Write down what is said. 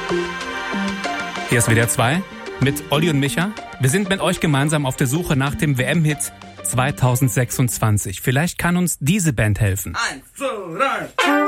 Hier ist WDR 2 mit Olli und Micha. Wir sind mit euch gemeinsam auf der Suche nach dem WM-Hit 2026. Vielleicht kann uns diese Band helfen. 1, 2, 3.